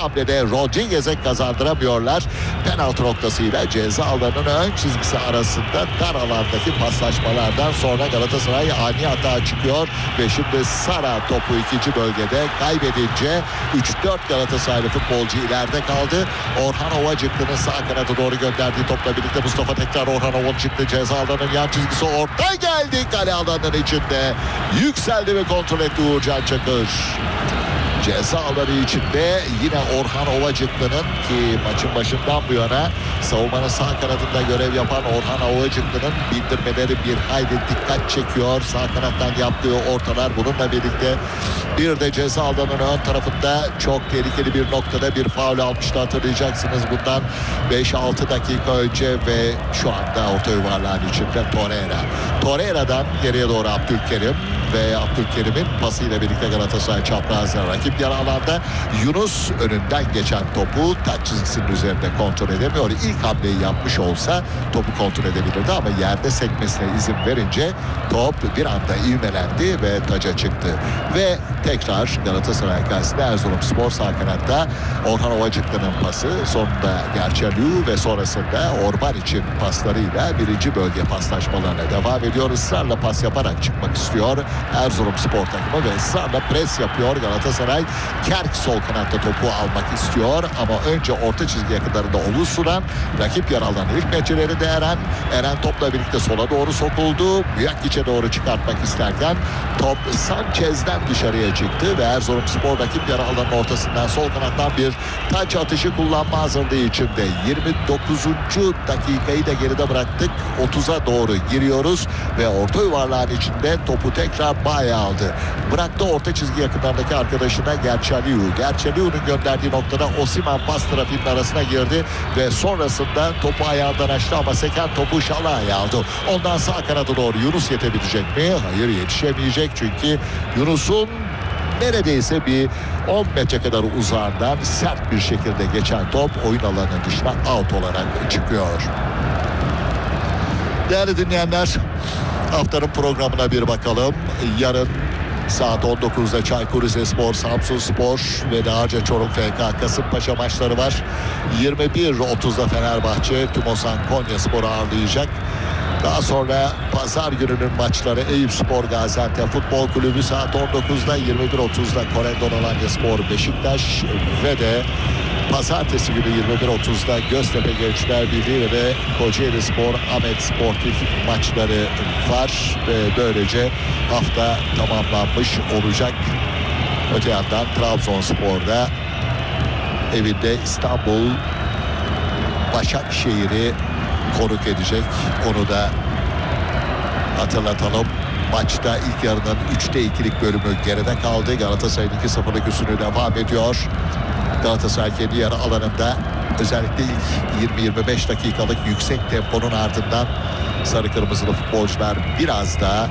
hamlede Rodriguez'e kazandıramıyorlar. Penaltı noktasıyla ceza alanının ön çizgisi arasında dar alandaki paslaşmalardan sonra Galatasaray ani hata çıkıyor ve şimdi Sara topu ikinci bölgede kaybedince 3-4 Galatasaraylı futbolcu ileride kaldı. Orhan Ovacıklı'nın sağ kanada doğru gönderdiği topla birlikte Mustafa tekrar Orhan Ovacıklı ceza alanının yan çizgisi orta geldi. Kale alanının içinde yükseldi ve kontrol etti Uğurcan Çakır. Ceza alanı içinde yine Orhan Ovacıklı'nın, ki maçın başından bu yana savunmanın sağ kanadında görev yapan Orhan Ovacıklı'nın bindirmeleri bir hayli dikkat çekiyor. Sağ kanattan yaptığı ortalar, bununla birlikte bir de ceza alanının ön tarafında çok tehlikeli bir noktada bir faul almıştı, hatırlayacaksınız bundan 5-6 dakika önce ve şu anda orta yuvarlağın içinde Torreira'dan geriye doğru Abdülkerim ve Abdülkerim'in pasıyla birlikte Galatasaray çaprazına rakip yarı alanda. Yunus önünden geçen topu taç çizgisinin üzerinde kontrol edemiyor. İlk hamleyi yapmış olsa topu kontrol edebilirdi ama yerde sekmesine izin verince top bir anda ivmelendi ve taca çıktı. Ve tekrar Galatasaray karşısında Erzurumspor sağ kanatta Orhan Ovacıklı'nın pası, sonunda Gerçeliu ve sonrasında Orban için paslarıyla birinci bölge paslaşmalarına devam ediyor. Israrla pas yaparak çıkmak istiyor Erzurumspor takımı ve ısrarla pres yapıyor Galatasaray. Kerk sol kanatta topu almak istiyor ama önce orta çizgi yakınlarında Oğuz Sunan, rakip yer alan ilk metrelerinde Eren topla birlikte sola doğru sokuldu. Büyükçe doğru çıkartmak isterken top Sanchez'den dışarıya çıktı ve Erzurumspor rakip yer alanın ortasından sol kanattan bir taç atışı kullanma hazırlığı içinde. 29. dakikayı da geride bıraktık. 30'a doğru giriyoruz ve orta yuvarlağın içinde topu tekrar Baye aldı. Bıraktı orta çizgi yakınlarındaki arkadaşına Gerçeliu'nun gönderdiği noktada Osimhen pas trafiğinin arasına girdi ve sonrasında topu ayağından açtı ama seken topu Şalay aldı. Ondan sağ kanada doğru Yunus yetebilecek mi? Hayır, yetişemeyecek çünkü Yunus'un neredeyse bir 10 metre kadar uzağından sert bir şekilde geçen top oyun alanının dışına out olarak çıkıyor. Değerli dinleyenler, haftanın programına bir bakalım. Yarın saat 19'da Çaykur Rizespor, Samsunspor ve Dağarca Çorum FK Kasımpaşa maçları var. 21.30'da Fenerbahçe Tümosan Konyaspor'u ağırlayacak. Daha sonra pazar gününün maçları Eyüpspor Gaziantep Futbol Kulübü saat 19'da, 21.30'da Korendon Alanyaspor Beşiktaş ve de pazartesi günü 21.30'da Göztepe Gençler Birliği ve de Kocaeli Spor Ahmet Sportif maçları var ve böylece hafta tamamlanmış olacak. Öte yandan Trabzonspor'da evinde İstanbul Başakşehir'i konuk edecek. Onu da hatırlatalım. Maçta ilk yarının 3'te 2'lik bölümü geride kaldı. Galatasaray'ın 2-0'lık üstünlüğü devam ediyor. Galatasaray kendi yarı alanında özellikle ilk 20-25 dakikalık yüksek temponun ardından sarı kırmızılı futbolcular biraz daha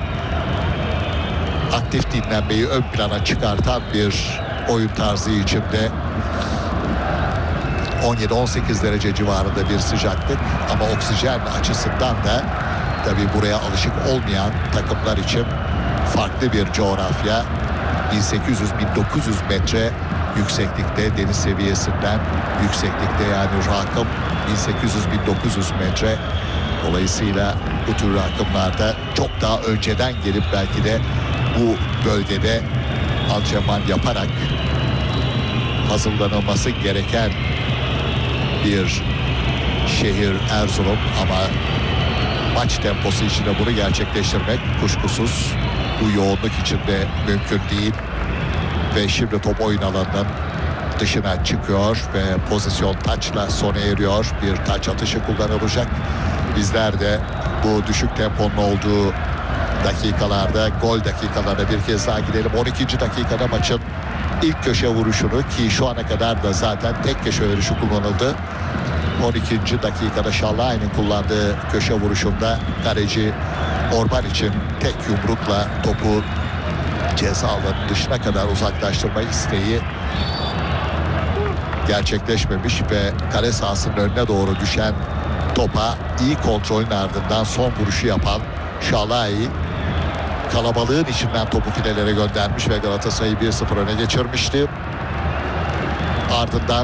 aktif dinlenmeyi ön plana çıkartan bir oyun tarzı içinde 17-18 derece civarında bir sıcaklık ama oksijen açısından da tabii buraya alışık olmayan takımlar için farklı bir coğrafya. 1800-1900 metre yükseklikte, deniz seviyesinden yükseklikte, yani rakım 1800-1900 metre. Dolayısıyla bu tür rakımlarda çok daha önceden gelip belki de bu bölgede antrenman yaparak hazırlanılması gereken bir şehir Erzurum ama maç temposu içinde bunu gerçekleştirmek kuşkusuz bu yoğunluk içinde mümkün değil. Ve şimdi top oyun alanının dışına çıkıyor ve pozisyon taçla sona eriyor. Bir taç atışı kullanılacak. Bizler de bu düşük temponun olduğu dakikalarda, gol dakikalarına bir kez daha gidelim. 12. dakikada maçın ilk köşe vuruşunu, ki şu ana kadar da zaten tek köşe vuruşu kullanıldı. 12. dakikada Şallay'ın kullandığı köşe vuruşunda kaleci Orban için tek yumrukla topu ceza alanının dışına kadar uzaklaştırma isteği gerçekleşmemiş ve kale sahasının önüne doğru düşen topa iyi kontrolün ardından son vuruşu yapan Şalay kalabalığın içinden topu filelere göndermiş ve Galatasaray'ı 1-0 öne geçirmişti. Ardından